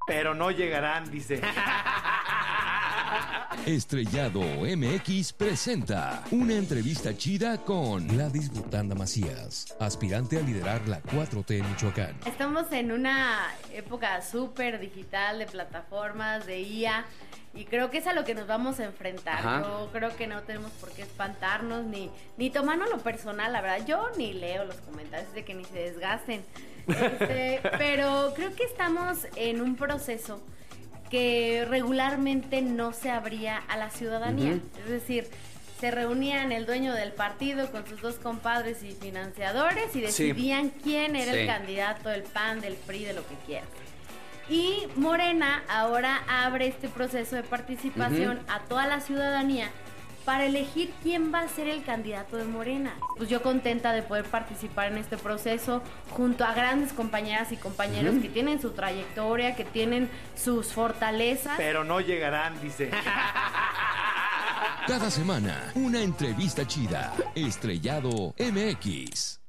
pero no llegarán, dice. Estrellado MX presenta una entrevista chida con Gladys Butanda Macías, aspirante a liderar la 4T en Michoacán. Estamos en una época súper digital de plataformas, de IA, y creo que es a lo que nos vamos a enfrentar. Ajá. Yo creo que no tenemos por qué espantarnos ni tomarnos lo personal, la verdad. Yo ni leo los comentarios de que ni se desgasten. Pero creo que estamos en un proceso que regularmente no se abría a la ciudadanía. Uh-huh. Es decir, se reunían el dueño del partido con sus dos compadres y financiadores y decidían quién era el candidato del PAN, del PRI, de lo que quieras. Y Morena ahora abre este proceso de participación a toda la ciudadanía para elegir quién va a ser el candidato de Morena. Pues yo contenta de poder participar en este proceso junto a grandes compañeras y compañeros que tienen su trayectoria, que tienen sus fortalezas. Pero no llegarán, dice. Cada semana, una entrevista chida. Estrellado MX.